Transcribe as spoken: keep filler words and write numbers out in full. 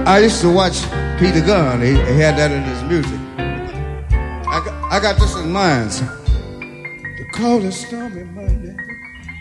I used to watch Peter Gunn. He, he had that in his music. I got, I got this in mind. The coldest stormy Monday.